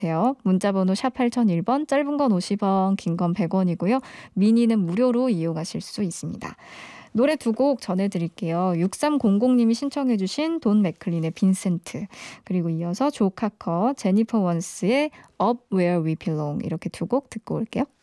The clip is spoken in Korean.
돼요. 문자번호 샵 8001번, 짧은 건 50원, 긴 건 100원이고요. 미니는 무료로 이용하실 수 있습니다. 노래 두 곡 전해드릴게요. 6300님이 신청해 주신 돈 맥클린의 빈센트, 그리고 이어서 조 카커, 제니퍼 원스의 Up Where We Belong, 이렇게 두 곡 듣고 올게요.